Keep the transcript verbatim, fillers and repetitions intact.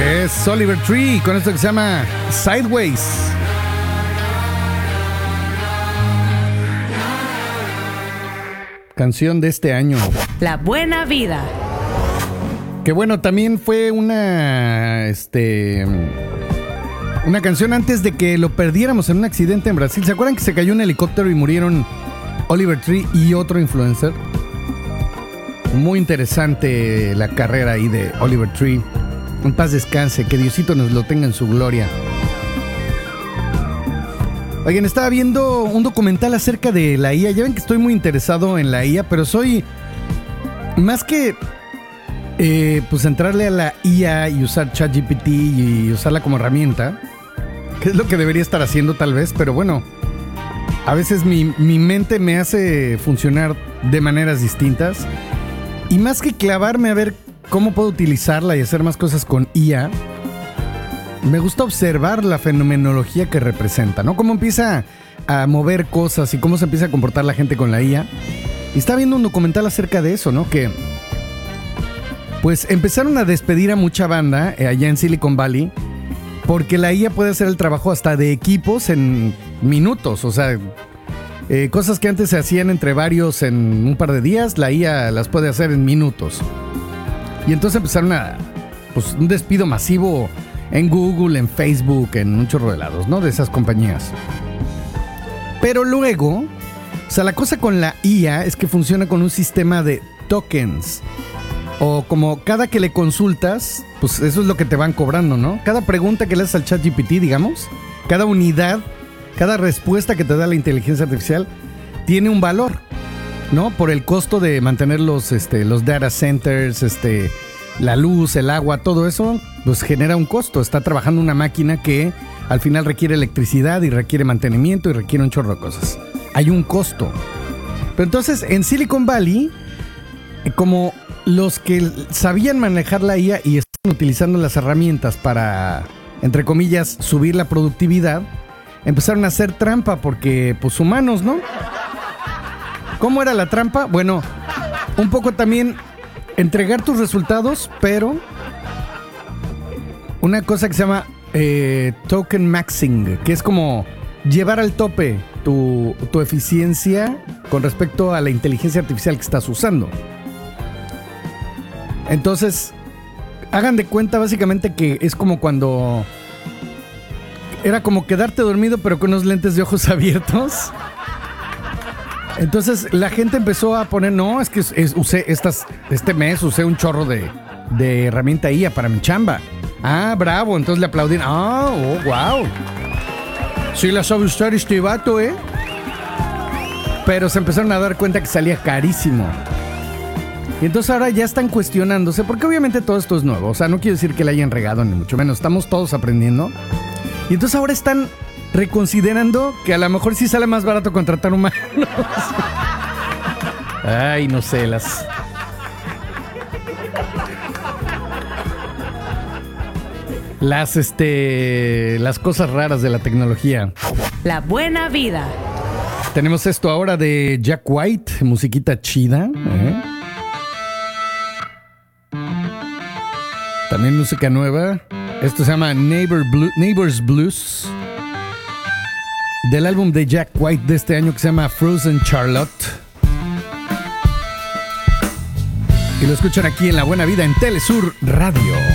Es Oliver Tree con esto que se llama Sideways. Canción de este año. La Buena Vida. Que bueno, también fue una este una canción antes de que lo perdiéramos en un accidente en Brasil. ¿Se acuerdan que se cayó un helicóptero y murieron Oliver Tree y otro influencer? Muy interesante la carrera ahí de Oliver Tree. En paz descanse, que Diosito nos lo tenga en su gloria. Oigan, estaba viendo un documental acerca de la I A. Ya ven que estoy muy interesado en la I A, pero soy más que eh, pues entrarle a la I A y usar ChatGPT y usarla como herramienta, que es lo que debería estar haciendo tal vez, pero bueno, a veces mi, mi mente me hace funcionar de maneras distintas. Y más que clavarme a ver cómo puedo utilizarla y hacer más cosas con I A, me gusta observar la fenomenología que representa, ¿no? Cómo empieza a mover cosas y cómo se empieza a comportar la gente con la I A. Y estaba viendo un documental acerca de eso, ¿no? Que pues empezaron a despedir a mucha banda eh, allá en Silicon Valley porque la I A puede hacer el trabajo hasta de equipos en minutos. O sea, eh, cosas que antes se hacían entre varios en un par de días, la I A las puede hacer en minutos. Y entonces empezaron a, pues, un despido masivo en Google, en Facebook, en un chorro de lados, ¿no? De esas compañías. Pero luego, o sea, la cosa con la I A es que funciona con un sistema de tokens. O como cada que le consultas, pues eso es lo que te van cobrando, ¿no? Cada pregunta que le haces al ChatGPT, digamos, cada unidad, cada respuesta que te da la inteligencia artificial, tiene un valor, ¿no? Por el costo de mantener los, este, los data centers, este... la luz, el agua, todo eso, pues genera un costo. Está trabajando una máquina que al final requiere electricidad y requiere mantenimiento y requiere un chorro de cosas. Hay un costo. Pero entonces, en Silicon Valley, como los que sabían manejar la I A y están utilizando las herramientas para, entre comillas, subir la productividad, empezaron a hacer trampa porque, pues, humanos, ¿no? ¿Cómo era la trampa? Bueno, un poco también entregar tus resultados, pero una cosa que se llama eh, token maxing, que es como llevar al tope tu, tu eficiencia con respecto a la inteligencia artificial que estás usando. Entonces, hagan de cuenta básicamente que es como cuando era como quedarte dormido pero con unos lentes de ojos abiertos. Entonces la gente empezó a poner, no, es que es, es, usé estas, este mes usé un chorro de, de herramienta I A para mi chamba. Ah, bravo, entonces le aplaudieron. Ah, oh, wow. Sí la sabe usar este vato, ¿eh? Pero se empezaron a dar cuenta que salía carísimo. Y entonces ahora ya están cuestionándose, porque obviamente todo esto es nuevo. O sea, no quiero decir que le hayan regado, ni mucho menos. Estamos todos aprendiendo. Y entonces ahora están reconsiderando que a lo mejor sí sale más barato contratar humanos. Ay, no sé, las... Las, este... Las cosas raras de la tecnología. La Buena Vida. Tenemos esto ahora de Jack White, musiquita chida, ¿eh? También música nueva. Esto se llama Neighbor Blue, Neighbors Blues, del álbum de Jack White de este año que se llama Frozen Charlotte. Y lo escuchan aquí en La Buena Vida en Telesur Radio.